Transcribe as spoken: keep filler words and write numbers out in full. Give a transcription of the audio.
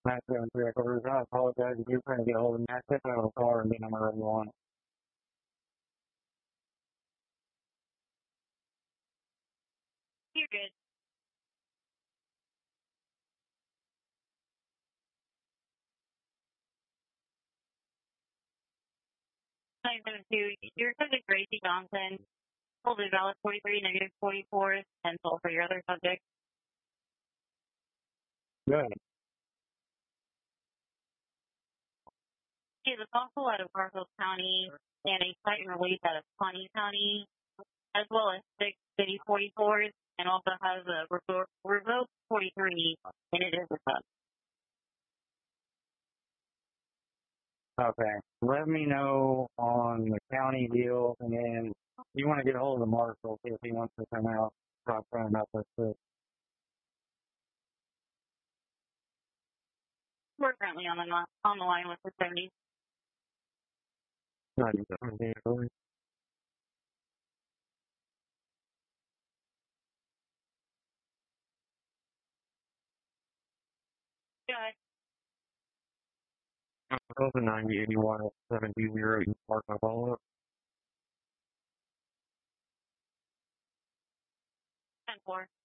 nine seven three Echo Rouge. I apologize if you're trying to get a hold of me. I stepped out of the car and didn't remember you on. You're good. nine seven two, your subject Gracie Johnson. Hold is valid forty-three, negative forty-four, pencil for your other subject. Good. She is a consul out of Garfield County and a site release out of Pawnee County, as well as six city forty-fours, and also has a revo- revoked forty-three, and it is a sub. Okay. Let me know on the county deal, and then you want to get a hold of the marshal, see if he wants to come out, talk to him about this too. We're currently on the on the line with the seventy. ninety-seven. Good. Over ninety eighty-one seven two zero, you mark my follow up. ten four.